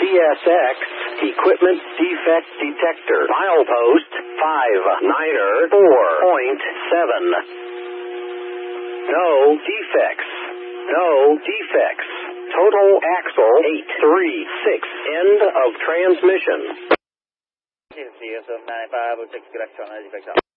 CSX equipment defect detector. Milepost 59er 4.7. No defects. No defects. Total axle 836. End of transmission. CS 9506, correct on 95.